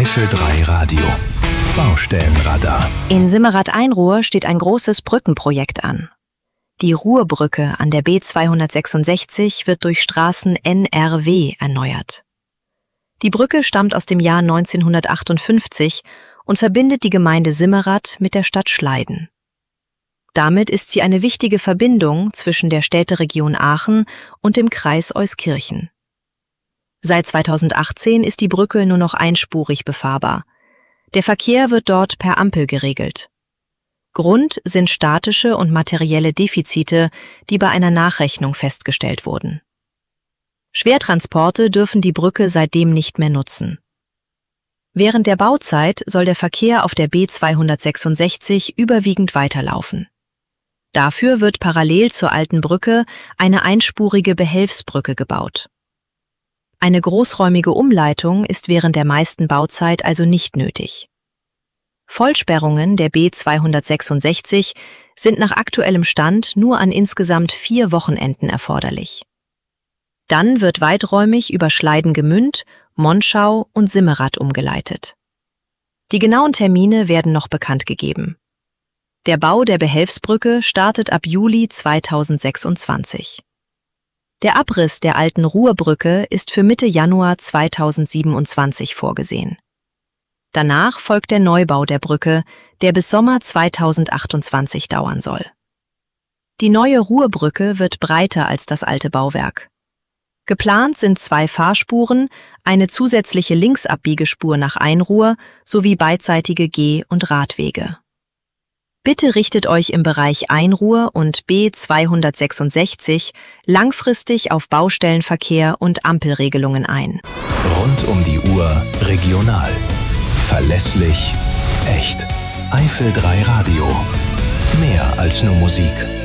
Eifel 3 Radio. Baustellenradar. In Simmerath-Einruhr steht ein großes Brückenprojekt an. Die Ruhrbrücke an der B266 wird durch Straßen NRW erneuert. Die Brücke stammt aus dem Jahr 1958 und verbindet die Gemeinde Simmerath mit der Stadt Schleiden. Damit ist sie eine wichtige Verbindung zwischen der Städteregion Aachen und dem Kreis Euskirchen. Seit 2018 ist die Brücke nur noch einspurig befahrbar. Der Verkehr wird dort per Ampel geregelt. Grund sind statische und materielle Defizite, die bei einer Nachrechnung festgestellt wurden. Schwertransporte dürfen die Brücke seitdem nicht mehr nutzen. Während der Bauzeit soll der Verkehr auf der B266 überwiegend weiterlaufen. Dafür wird parallel zur alten Brücke eine einspurige Behelfsbrücke gebaut. Eine großräumige Umleitung ist während der meisten Bauzeit also nicht nötig. Vollsperrungen der B266 sind nach aktuellem Stand nur an insgesamt 4 Wochenenden erforderlich. Dann wird weiträumig über Schleiden-Gemünd, Monschau und Simmerath umgeleitet. Die genauen Termine werden noch bekannt gegeben. Der Bau der Behelfsbrücke startet ab Juli 2026. Der Abriss der alten Ruhrbrücke ist für Mitte Januar 2027 vorgesehen. Danach folgt der Neubau der Brücke, der bis Sommer 2028 dauern soll. Die neue Ruhrbrücke wird breiter als das alte Bauwerk. Geplant sind 2 Fahrspuren, eine zusätzliche Linksabbiegespur nach Einruhr sowie beidseitige Geh- und Radwege. Bitte richtet euch im Bereich Einruhr und B266 langfristig auf Baustellenverkehr und Ampelregelungen ein. Rund um die Uhr regional. Verlässlich, echt. Eifel 3 Radio. Mehr als nur Musik.